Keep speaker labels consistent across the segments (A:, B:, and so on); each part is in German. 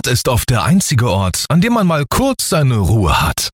A: ist oft der einzige Ort, an dem man mal kurz seine Ruhe hat.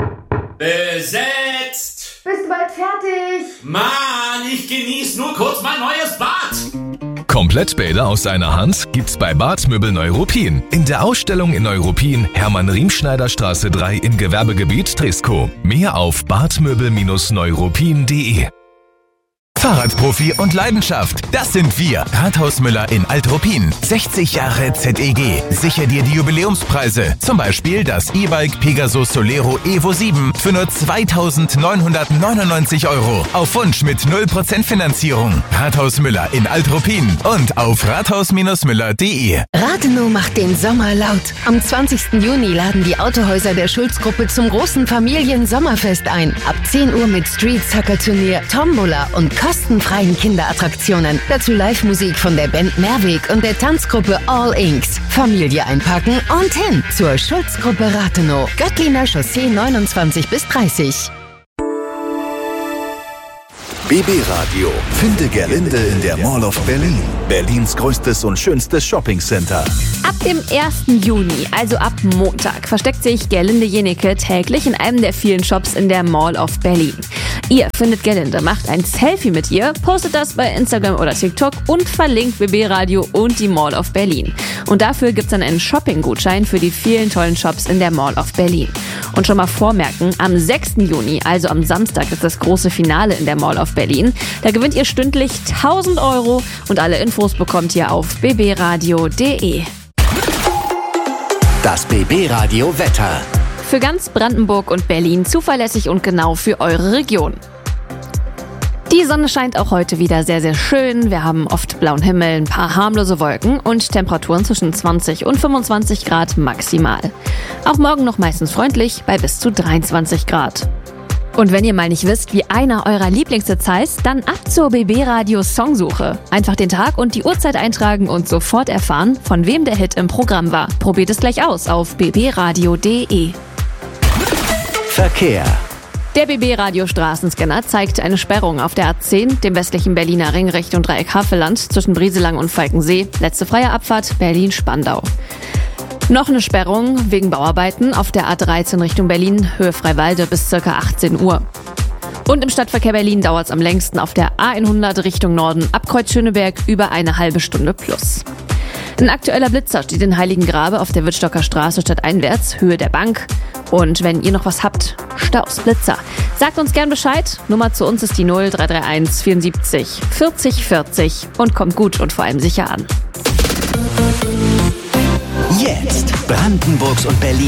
B: Besetzt!
C: Bist du bald fertig?
B: Mann, ich genieße nur kurz mein neues Bad.
A: Komplettbäder aus einer Hand gibt's bei Badmöbel Neuruppin. In der Ausstellung in Neuruppin, Hermann-Riemschneider-Straße 3 im Gewerbegebiet Treskow. Mehr auf badmöbel-neuruppin.de.
D: Fahrradprofi und Leidenschaft, das sind wir. Rathaus Müller in Alt-Ruppin. 60 Jahre ZEG. Sicher dir die Jubiläumspreise. Zum Beispiel das E-Bike Pegasus Solero Evo 7 für nur 2.999 €. Auf Wunsch mit 0% Finanzierung. Rathaus Müller in Alt-Ruppin und auf rathaus-müller.de.
E: Rathenow macht den Sommer laut. Am 20. Juni laden die Autohäuser der Schulz-Gruppe zum großen Familien-Sommerfest ein. Ab 10 Uhr mit Street-Soccer-Turnier, Tombola und kostenfreien Kinderattraktionen. Dazu Live-Musik von der Band Mehrweg und der Tanzgruppe All Inks. Familie einpacken und hin zur Schulz-Gruppe Rathenow. Göttliner Chaussee 29 bis 30.
D: BB Radio. Finde Gerlinde in der Mall of Berlin. Berlins größtes und schönstes Shoppingcenter.
F: Ab dem 1. Juni, also ab Montag, versteckt sich Gerlinde Jenecke täglich in einem der vielen Shops in der Mall of Berlin. Ihr findet Gerlinde, macht ein Selfie mit ihr, postet das bei Instagram oder TikTok und verlinkt BB Radio und die Mall of Berlin. Und dafür gibt's dann einen Shopping-Gutschein für die vielen tollen Shops in der Mall of Berlin. Und schon mal vormerken, am 6. Juni, also am Samstag, ist das große Finale in der Mall of Berlin. Da gewinnt ihr stündlich 1.000 € und alle Infos bekommt ihr auf bbradio.de.
D: Das BB Radio Wetter.
F: Für ganz Brandenburg und Berlin zuverlässig und genau für eure Region. Die Sonne scheint auch heute wieder sehr, sehr schön. Wir haben oft blauen Himmel, ein paar harmlose Wolken und Temperaturen zwischen 20 und 25 Grad maximal. Auch morgen noch meistens freundlich bei bis zu 23 Grad. Und wenn ihr mal nicht wisst, wie einer eurer Lieblingshits heißt, dann ab zur BB Radio Songsuche. Einfach den Tag und die Uhrzeit eintragen und sofort erfahren, von wem der Hit im Programm war. Probiert es gleich aus auf bbradio.de.
D: Verkehr.
F: Der BB Radio Straßenscanner zeigt eine Sperrung auf der A10, dem westlichen Berliner Ring Richtung Dreieck Havelland zwischen Brieselang und Falkensee. Letzte freie Abfahrt Berlin-Spandau. Noch eine Sperrung wegen Bauarbeiten auf der A13 Richtung Berlin, Höhe Freiwalde bis ca. 18 Uhr. Und im Stadtverkehr Berlin dauert es am längsten auf der A100 Richtung Norden ab Kreuz Schöneberg über eine halbe Stunde plus. Ein aktueller Blitzer steht in Heiligengrabe auf der Wittstocker Straße stadteinwärts, Höhe der Bank. Und wenn ihr noch was habt, Staus, Blitzer, sagt uns gern Bescheid. Nummer zu uns ist die 0331 74 40 40 und kommt gut und vor allem sicher an.
D: Jetzt Brandenburgs und Berlin.